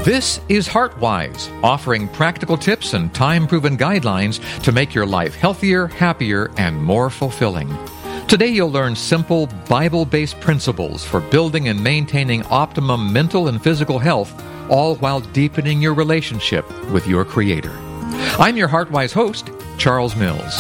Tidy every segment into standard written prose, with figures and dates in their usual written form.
This is HeartWise, offering practical tips and time-proven guidelines to make your life healthier, happier, and more fulfilling. Today you'll learn simple, Bible-based principles for building and maintaining optimum mental and physical health, all while deepening your relationship with your Creator. I'm your HeartWise host, Charles Mills.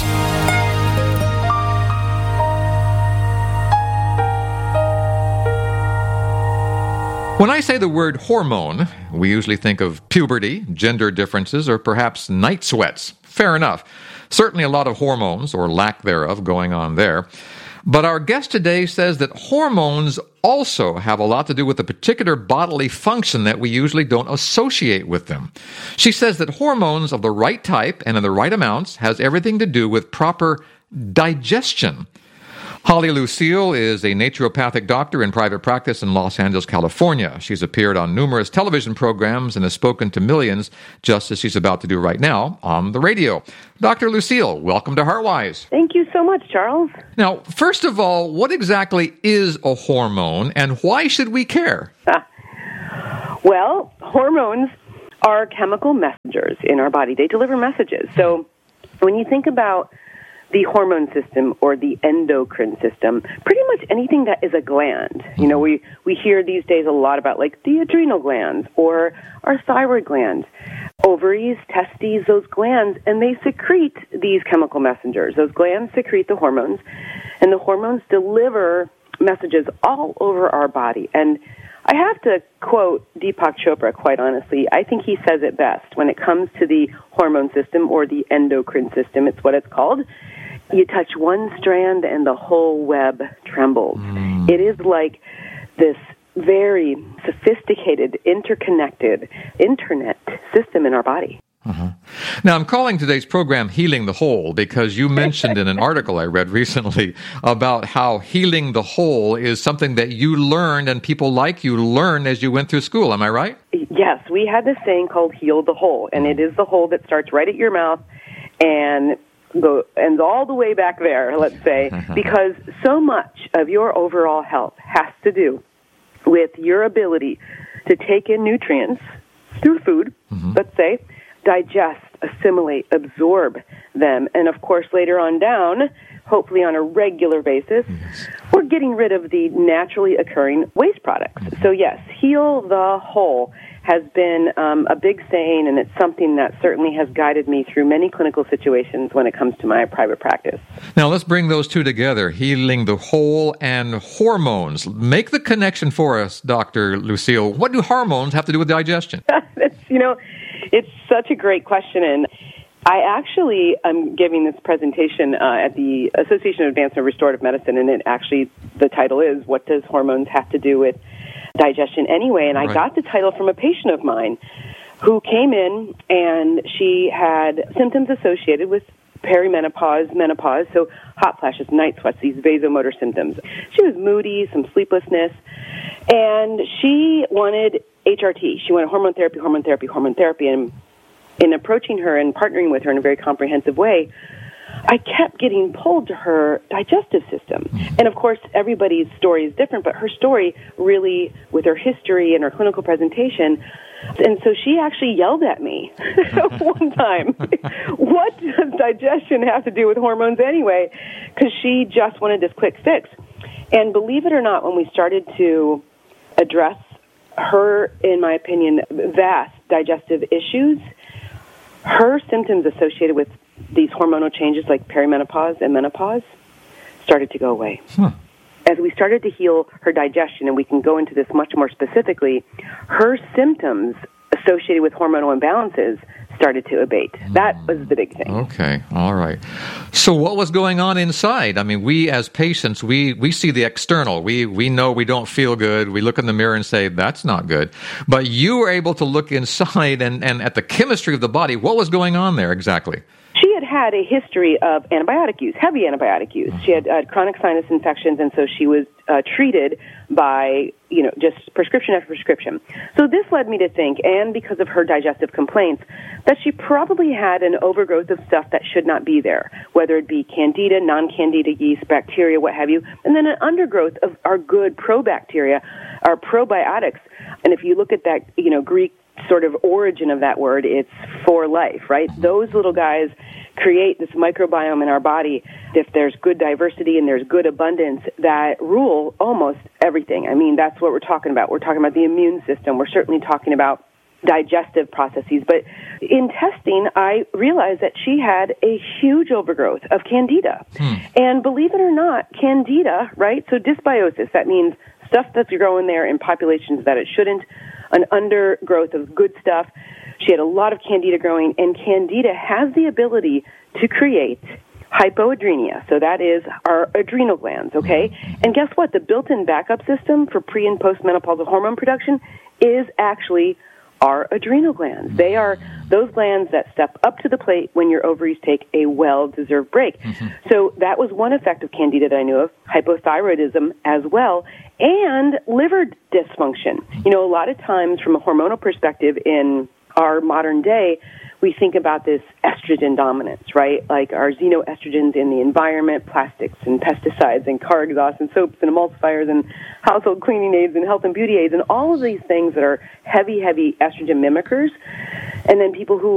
When I say the word hormone, we usually think of puberty, gender differences, or perhaps night sweats. Fair enough. Certainly a lot of hormones, or lack thereof, going on there. But our guest today says that hormones also have a lot to do with a particular bodily function that we usually don't associate with them. She says that hormones of the right type and in the right amounts has everything to do with proper digestion. Holly Lucille is a naturopathic doctor in private practice in Los Angeles, California. She's appeared on numerous television programs and has spoken to millions, just as she's about to do right now on the radio. Dr. Lucille, welcome to HeartWise. Thank you so much, Charles. Now, first of all, what exactly is a hormone and why should we care? Well, hormones are chemical messengers in our body. They deliver messages. So when you think about the hormone system or the endocrine system, pretty much anything that is a gland. You know, we hear these days a lot about like the adrenal glands or our thyroid glands, ovaries, testes, those glands, and they secrete these chemical messengers. Those glands secrete the hormones, and the hormones deliver messages all over our body. And I have to quote Deepak Chopra, quite honestly. I think he says it best when it comes to the hormone system or the endocrine system. It's what it's called. You touch one strand and the whole web trembles. It is like this very sophisticated, interconnected internet system in our body. Now, I'm calling today's program Healing the Whole because you mentioned in an article I read recently about how healing the whole is something that you learned and people like you learned as you went through school. Am I right? Yes, we had this saying called heal the whole, and it is the whole that starts right at your mouth and ends all the way back there, let's say, because so much of your overall health has to do with your ability to take in nutrients through food, let's say, digest, assimilate, absorb them, and of course later on down, hopefully on a regular basis, we're getting rid of the naturally occurring waste products. So yes, heal the whole has been a big saying, and it's something that certainly has guided me through many clinical situations when it comes to my private practice. Now, let's bring those two together, healing the whole and hormones. Make the connection for us, Dr. Lucille. What do hormones have to do with digestion? It's such a great question, and I actually am giving this presentation at the Association of Advanced and Restorative Medicine, and the title is, What Does Hormones Have to Do with Digestion Anyway? And I got the title from a patient of mine who came in, and she had symptoms associated with perimenopause, menopause, so hot flashes, night sweats, these vasomotor symptoms. She was moody, some sleeplessness, and she wanted HRT. She wanted hormone therapy, and in approaching her and partnering with her in a very comprehensive way, I kept getting pulled to her digestive system. And of course, everybody's story is different, but her story really, with her history and her clinical presentation, and so she actually yelled at me one time, what does digestion have to do with hormones anyway? Because she just wanted this quick fix. And believe it or not, when we started to address her, in my opinion, vast digestive issues, her symptoms associated with these hormonal changes like perimenopause and menopause started to go away. As we started to heal her digestion, and we can go into this much more specifically, her symptoms associated with hormonal imbalances started to abate. That was the big thing. Okay, all right. So what was going on inside? I mean, we as patients, we see the external. We know we don't feel good. We look in the mirror and say, that's not good. But you were able to look inside and at the chemistry of the body. What was going on there exactly? She had a history of antibiotic use, heavy antibiotic use. She had chronic sinus infections, and so she was treated by, just prescription after prescription. So this led me to think, and because of her digestive complaints, that she probably had an overgrowth of stuff that should not be there, whether it be candida, non-candida yeast, bacteria, what have you, and then an undergrowth of our good probacteria, our probiotics. And if you look at that, Greek sort of origin of that word, it's for life, right? Those little guys create this microbiome in our body, if there's good diversity and there's good abundance, that rule almost everything. I mean, that's what we're talking about. We're talking about the immune system. We're certainly talking about digestive processes. But in testing, I realized that she had a huge overgrowth of candida. And believe it or not, candida, right? So dysbiosis, that means stuff that's growing there in populations that it shouldn't, an undergrowth of good stuff. She had a lot of candida growing, and candida has the ability to create hypoadrenia. So that is our adrenal glands, okay? And guess what? The built-in backup system for pre- and postmenopausal hormone production is actually our adrenal glands. They are those glands that step up to the plate when your ovaries take a well-deserved break. So that was one effect of candida that I knew of, hypothyroidism as well, and liver dysfunction. You know, a lot of times from a hormonal perspective in our modern day, we think about this estrogen dominance, right? Like our xenoestrogens in the environment, plastics and pesticides and car exhaust and soaps and emulsifiers and household cleaning aids and health and beauty aids and all of these things that are heavy, heavy estrogen mimickers. And then people who